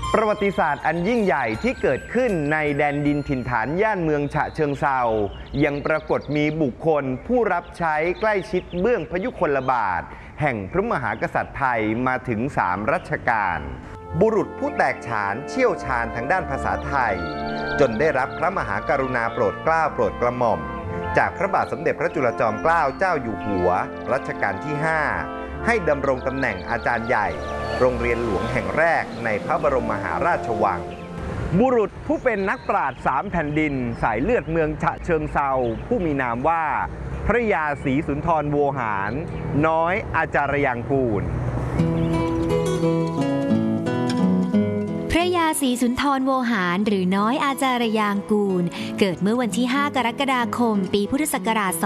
ประวัติศาสตร์อันยิ่งใหญ่ที่เกิดขึ้นในแดนดินถิ่นฐานย่านเมืองฉะเชิงเทรายังปรากฏมีบุคคลผู้รับใช้ใกล้ชิดเบื้องพยุคลบาทแห่งพระมหากษัตริย์ไทยมาถึง3 รัชกาลบุรุษผู้แตกฉานเชี่ยวชาญทางด้านภาษาไทยจนได้รับพระมหากรุณาโปรดเกล้าโปรดกระหม่อมจากพระบาทสมเด็จพระจุลจอมเกล้าเจ้าอยู่หัวรัชกาลที่ 5ให้ดำรงตำแหน่งอาจารย์ใหญ่โรงเรียนหลวงแห่งแรกในพระบรมมหาราชวังบุรุษผู้เป็นนักปราชญ์3 แผ่นดินสายเลือดเมืองฉะเชิงเทราผู้มีนามว่าพระยาศรีสุนทรโวหาร น้อยอาจารยางกูลพระยาศรีสุนทรโวหารหรือน้อยอาจารยางกูลเกิดเมื่อวันที่ 5 กรกฎาคม ปีพุทธศักราช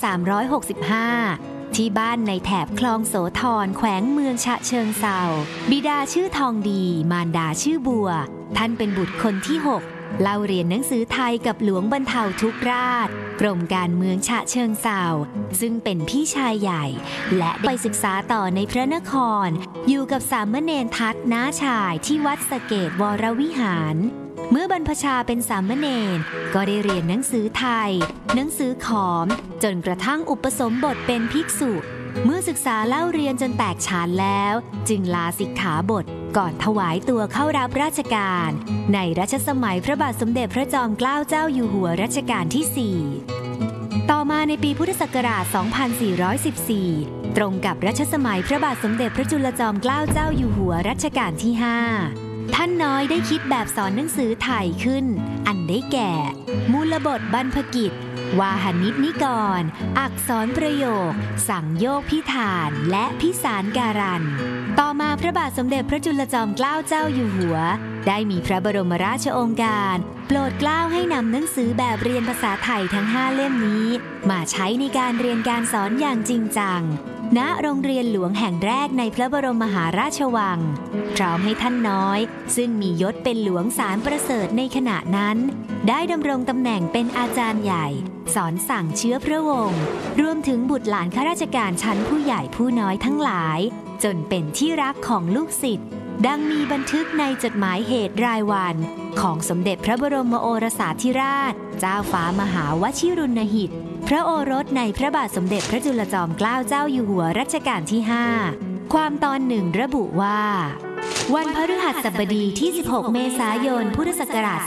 2365 ที่บ้านในแถบคลองโสธรแขวงเมืองฉะเชิงเทราบิดาชื่อทองดีมารดาชื่อบัวท่านเป็นบุตรคนที่ 6เล่าเรียนหนังสือไทยกับหลวงบรรเทาทุกราชกรมการเมืองฉะเชิงเทราซึ่งเป็นพี่ชายใหญ่และไปศึกษาต่อในพระนครอยู่กับสามเณรทัตน้าชายที่วัดสะเกษวรวิหารเมื่อบรรพชาเป็นสามเณรก็ได้เรียนหนังสือไทยหนังสือขอมจนกระทั่งอุปสมบทเป็นภิกษุเมื่อศึกษาเล่าเรียนจนแตกฉานแล้วจึงลาสิกขาบทก่อนถวายตัวเข้ารับราชการในรัชสมัยพระบาทสมเด็จพระจอมเกล้าเจ้าอยู่หัวรัชกาลที่ 4ต่อมาในปีพุทธศักราช 2414 ตรงกับรัชสมัยพระบาทสมเด็จพระจุลจอมเกล้าเจ้าอยู่หัวรัชกาลที่ 5ท่านน้อยได้คิดแบบสอนหนังสือไทยขึ้นอันได้แก่มูลบทบรรพกิจวาหนิชนิกรอักษรประโยคสังโยคพิธานและพิสารการันต่อมาพระบาทสมเด็จพระจุลจอมเกล้าเจ้าอยู่หัวได้มีพระบรมราชโองการโปรดเกล้าให้นำหนังสือแบบเรียนภาษาไทยทั้ง5 เล่มนี้มาใช้ในการเรียนการสอนอย่างจริงจังณโรงเรียนหลวงแห่งแรกในพระบรมมหาราชวังพร้อมให้ท่านน้อยซึ่งมียศเป็นหลวงสารประเสริฐในขณะนั้นได้ดำรงตำแหน่งเป็นอาจารย์ใหญ่สอนสั่งเชื้อพระวงศ์รวมถึงบุตรหลานข้าราชการชั้นผู้ใหญ่ผู้น้อยทั้งหลายจนเป็นที่รักของลูกศิษย์ดังมีบันทึกในจดหมายเหตุรายวันของสมเด็จพระบรมโอรสาธิราชเจ้าฟ้ามหาวชิรุณหิตพระโอรสในพระบาทสมเด็จพระจุลจอมเกล้าเจ้าอยู่หัวรัชกาลที่ 5ความตอนหนึ่งระบุว่าวันพฤหัสบดีที่ 16 เมษายน พุทธศักราช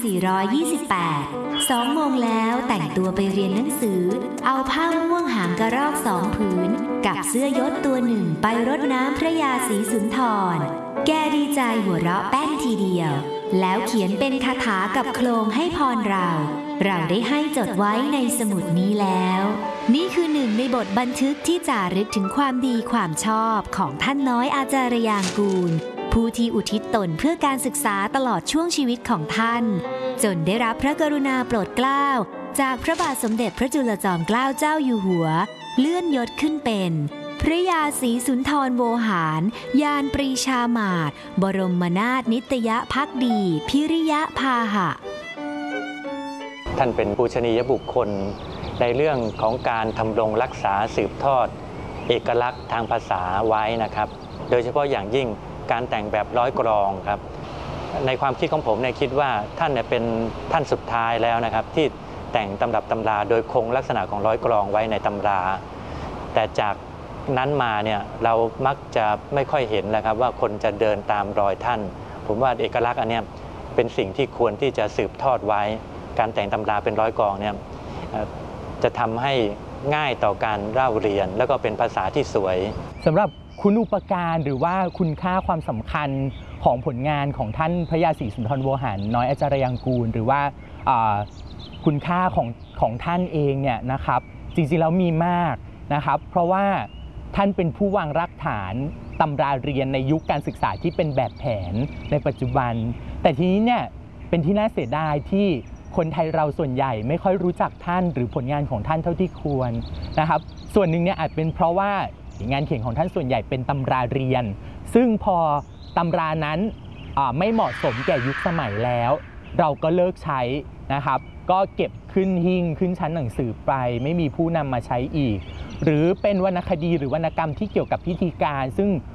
2428 2 โมงแล้วแต่งตัวไปเรียนหนังสือเอาผ้าม่วงหางกระรอก2 ผืนกับเสื้อยศตัวหนึ่งไปรดน้ำพระยาศรีสุนทรแกดีใจหัวเราะแป้นทีเดียวแล้วเขียนเป็นคาถากับโคลงให้พรเราได้ให้จดไว้ในสมุดนี้แล้วนี่คือหนึ่งในบทบันทึกที่จารึกถึงความดีความชอบของท่านน้อยอาจารยางกูลผู้ที่อุทิศตนเพื่อการศึกษาตลอดช่วงชีวิตของท่านจนได้รับพระกรุณาโปรดเกล้าจากพระบาทสมเด็จพระจุลจอมเกล้าเจ้าอยู่หัวเลื่อนยศขึ้นเป็นพระยาศรีสุนทรโวหารยานปรีชามาศบรมนาถนิตยภักดีพิริยพาหะท่านเป็นปูชนียบุคคลในเรื่องของการทำรงรักษาสืบทอดเอกลักษณ์ทางภาษาไว้นะครับโดยเฉพาะอย่างยิ่งการแต่งแบบร้อยกลองครับในความคิดของผมเนี่ยคิดว่าท่านเนี่ยเป็นท่านสุดท้ายแล้วนะครับที่แต่งตำรับตำราโดยคงลักษณะของร้อยกลองไว้ในตำราแต่จากนั้นมาเนี่ยเรามักจะไม่ค่อยเห็นแล้วครับว่าคนจะเดินตามรอยท่านผมว่าเอกลักษณ์อันนี้เป็นสิ่งที่ควรที่จะสืบทอดไว้การแต่งตำราเป็นร้อยกลองเนี่ยจะทำให้ง่ายต่อการเล่าเรียนแล้วก็เป็นภาษาที่สวยสำหรับคุณูปการหรือว่าคุณค่าความสำคัญของผลงานของท่านพระยาศรีสุนทรโวหารน้อยอาจารยางกูลหรือว่าคุณค่าของท่านเองเนี่ยนะครับจริงๆแล้วมีมากนะครับเพราะว่าท่านเป็นผู้วางรากฐานตำราเรียนในยุคการศึกษาที่เป็นแบบแผนในปัจจุบันแต่ทีนี้เนี่ยเป็นที่น่าเสียดายที่คนไทยเราส่วนใหญ่ไม่ค่อยรู้จักท่านหรือผลงานของท่านเท่าที่ควรนะครับส่วนหนึ่งเนี่ยอาจเป็นเพราะว่างานเขียนของท่านส่วนใหญ่เป็นตำราเรียนซึ่งพอตำรานั้นไม่เหมาะสมแก่ยุคสมัยแล้วเราก็เลิกใช้นะครับก็เก็บขึ้นหิ้งขึ้นชั้นหนังสือไปไม่มีผู้นำมาใช้อีกหรือเป็นวรรณคดีหรือวรรณกรรมที่เกี่ยวกับพิธีการซึ่ง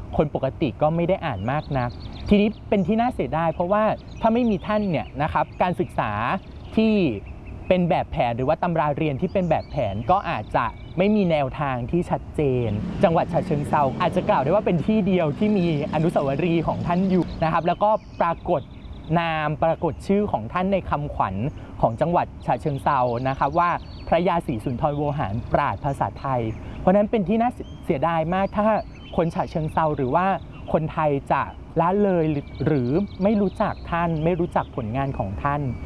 คนปกติก็ไม่ได้อ่านมากนักทีนี้เป็นที่น่าเสียดายเพราะว่าถ้าไม่มีท่านเนี่ยนะครับการศึกษาที่เป็นแบบแผนหรือว่าตำราเรียนที่เป็นแบบแผนก็อาจจะไม่มีแนวทางที่ชัดเจนจังหวัดฉะเชิงเทราอาจจะกล่าวได้ว่าเป็นที่เดียวที่มีอนุสาวรีย์ของท่านอยู่นะครับแล้วก็ปรากฏนามปรากฏชื่อของท่านในคำขวัญของจังหวัดฉะเชิงเทรานะครับว่าพระยาศรีสุนทรโวหารปราชญ์ภาษาไทยเพราะนั้นเป็นที่น่าเสียดายมากถ้าคนฉะเชิงเทราหรือว่าคนไทยจะละเลยหรือไม่รู้จักท่านไม่รู้จักผลงานของท่าน